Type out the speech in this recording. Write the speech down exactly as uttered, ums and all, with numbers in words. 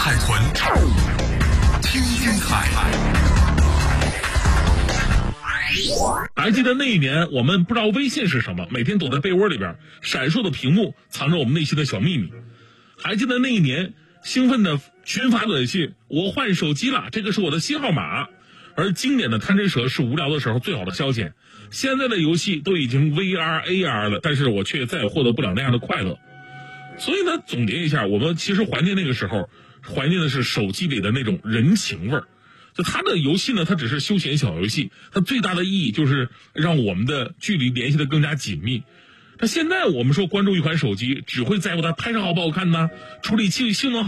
海豚听听海。 还记得那一年，我们不知道微信是什么，每天躲在被窝里边，闪烁的屏幕藏着我们内心的小秘密。还记得那一年，兴奋的群发短信，我换手机了，这个是我的新号码。而经典的贪吃蛇是无聊的时候最好的消遣。现在的游戏都已经 V R A R 了，但是我却再也获得不了那样的快乐。所以呢，总结一下，我们其实怀念那个时候，怀念的是手机里的那种人情味儿。就它的游戏呢，它只是休闲小游戏，它最大的意义就是让我们的距离联系的更加紧密。那现在我们说关注一款手机，只会在乎它拍照好不好看呢，处理器性能